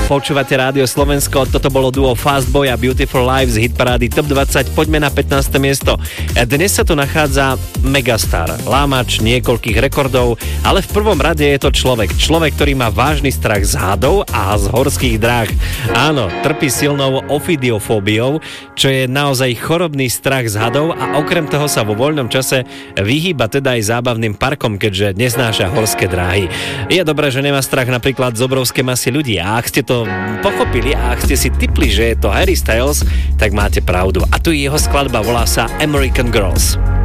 Počúvate Rádio Slovensko, toto bolo duo Fastboy a Beautiful Life z hitparády Top 20, poďme na 15. miesto. Dnes sa tu nachádza megastar, lámač niekoľkých rekordov, ale v prvom rade je to človek, ktorý má vážny strach z hadov a z horských dráh. Áno, trpí silnou ofidiofóbiou, čo je naozaj chorobný strach z hadov a okrem toho sa vo voľnom čase vyhýba teda aj zábavným parkom, keďže neznáša horské dráhy. Je dobré, že nemá strach napríklad z obrovskej masy ľudí a ak ste to pochopili a ak ste si tipli, že je to Harry Styles, tak máte pravdu. A tu jeho skladba volá sa American Girls.